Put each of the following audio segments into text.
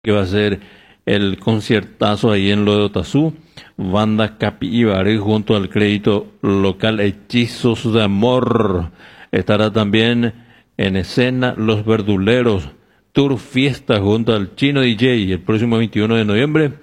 que va a ser el conciertazo ahí en lo de Otazú. Banda Capi Ibaré junto al crédito local Hechizos de Amor. Estará también en escena Los Verduleros. Tour Fiesta junto al Chino DJ el próximo 21 de noviembre.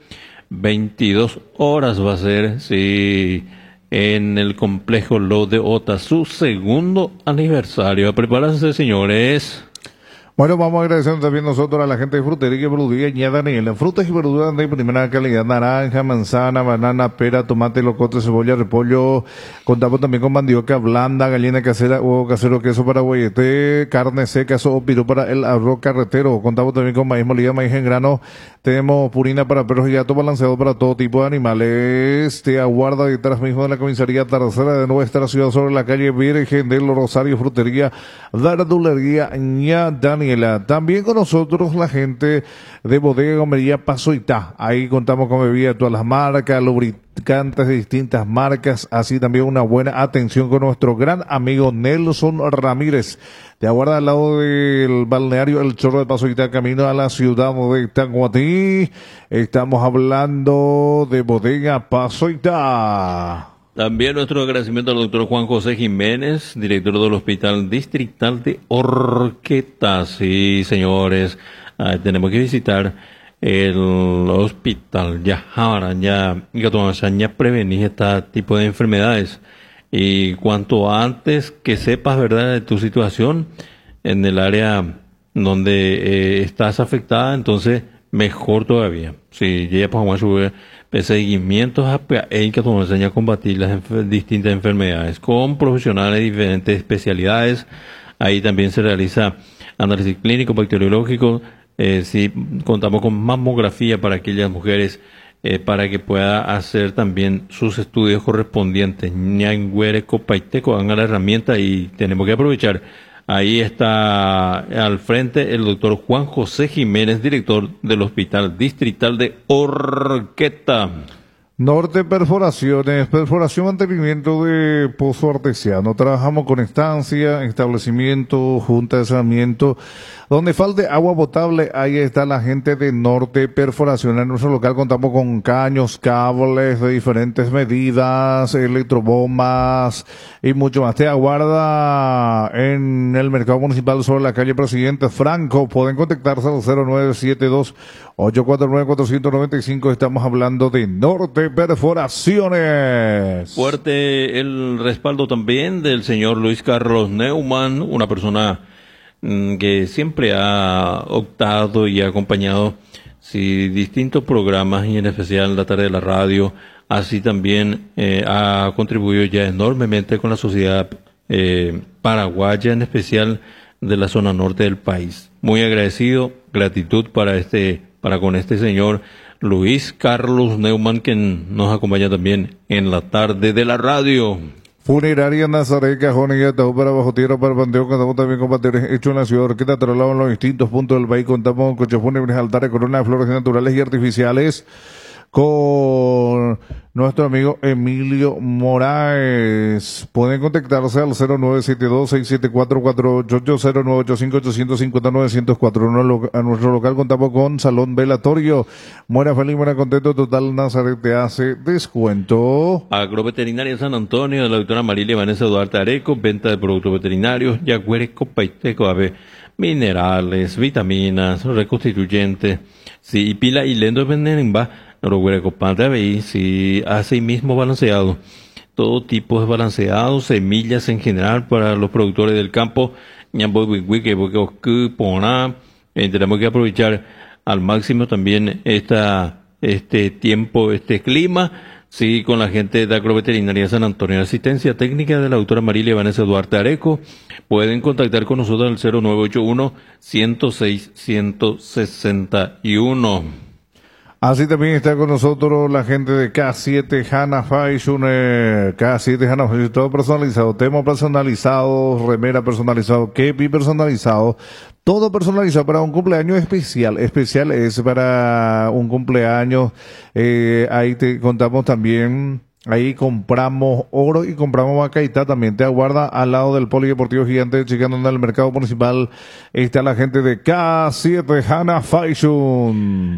22 horas va a ser, sí, en el complejo Lo de Otazú, segundo aniversario. Prepárense, señores. Bueno, vamos agradeciendo también nosotros a la gente de Frutería y Verdulería Ña Daniela. Frutas y verduras de primera calidad: naranja, manzana, banana, pera, tomate, locote, cebolla, repollo. Contamos también con mandioca blanda, gallina casera, huevo casero, queso paraguayete, carne seca, sopa pirú para el arroz carretero. Contamos también con maíz molido, maíz en grano. Tenemos purina para perros y gatos, balanceado para todo tipo de animales. Te aguarda detrás mismo de la comisaría tercera de nuestra ciudad, sobre la calle Virgen del Rosario. Frutería, verdulería Ña Daniela. También con nosotros la gente de Bodega Gomería Paso Itá. Ahí contamos con bebidas de todas las marcas, lubricantes de distintas marcas, así también una buena atención con nuestro gran amigo Nelson Ramírez. Te aguarda al lado del balneario El Chorro de Paso Itá, camino a la ciudad de Tacuatí. Estamos hablando de Bodega Paso Itá. También nuestro agradecimiento al doctor Juan José Jiménez, director del Hospital Distrital de Horqueta. Sí, señores, tenemos que visitar el hospital. Ya prevenir este tipo de enfermedades. Y cuanto antes que sepas, ¿verdad?, de tu situación en el área donde estás afectada, entonces mejor todavía. Si ya podemos subir seguimientos a que nos enseña a combatir las distintas enfermedades con profesionales de diferentes especialidades. Ahí también se realiza análisis clínico, bacteriológico. Si contamos con mamografía para aquellas mujeres, para que pueda hacer también sus estudios correspondientes. Ñanguere Copaiteco, hagan la herramienta y tenemos que aprovechar. Ahí está al frente el doctor Juan José Jiménez, director del Hospital Distrital de Horqueta. Norte Perforaciones, perforación, mantenimiento de pozo artesiano. Trabajamos con estancia, establecimiento, junta de saneamiento. Donde falte agua potable, ahí está la gente de Norte Perforaciones. En nuestro local contamos con caños, cables de diferentes medidas, electrobombas y mucho más. Te aguarda en el mercado municipal sobre la calle Presidente Franco. Pueden contactarse al 0972-849-495. Estamos hablando de Norte Perforaciones. Fuerte el respaldo también del señor Luis Carlos Neumann, una persona que siempre ha optado y ha acompañado distintos programas, y en especial la tarde de la radio. Así también ha contribuido ya enormemente con la sociedad paraguaya, en especial de la zona norte del país. Muy agradecido, gratitud para con este señor Luis Carlos Neumann, que nos acompaña también en la tarde de la radio. Funeraria Nazaret, cajones y ataúd para bajo tierra, para panteón. Contamos también con baterías hechos en la ciudad de Horqueta, traslado en los distintos puntos del país. Contamos con coches fúnebres, altares, coronas de flores naturales y artificiales. Con nuestro amigo Emilio Moraes. Pueden contactarse al 0972-674-488, 0985-850-904. A nuestro local contamos con salón velatorio. Muera feliz, muera contento, total Nazaret te hace descuento. Agroveterinaria San Antonio, de la doctora Marilia Vanessa Duarte Areco, venta de productos veterinarios, Yaguere Copaiteco, ave, minerales, vitaminas, reconstituyentes, sí, y pila y lendo venenimba. Si así mismo balanceado, todo tipo de balanceado, semillas en general para los productores del campo. Tenemos que aprovechar al máximo también este tiempo, este clima, sí, con la gente de Agroveterinaria San Antonio. Asistencia técnica de la doctora Marilia Vanessa Duarte Areco. Pueden contactar con nosotros al 0981-106-161. Así también está con nosotros la gente de K7 Hana Fashion, K7 Hana Fashion, todo personalizado, tema personalizado, remera personalizado, kepi personalizado, todo personalizado para un cumpleaños especial. Especial es para un cumpleaños, ahí te contamos también Ahí compramos oro y compramos vacaitá. También te aguarda al lado del Polideportivo Gigante de Chicano, en el mercado municipal. Está la gente de K7 Hana Fashion.